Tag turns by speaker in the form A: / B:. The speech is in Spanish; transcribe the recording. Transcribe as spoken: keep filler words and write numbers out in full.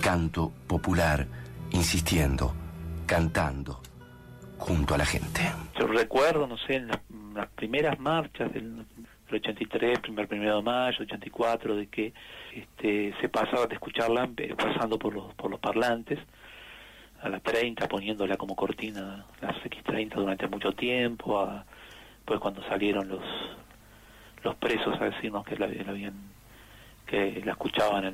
A: canto popular, insistiendo, cantando, junto a la gente.
B: Yo recuerdo, no sé, en las, las primeras marchas del, del ochenta y tres, primer primero de mayo, ochenta y cuatro, de que este, se pasaba de escucharla pasando por los, por los parlantes, a las treinta, poniéndola como cortina, las equis treinta durante mucho tiempo, a, pues cuando salieron los los presos a decirnos que la, la habían, que la escuchaban en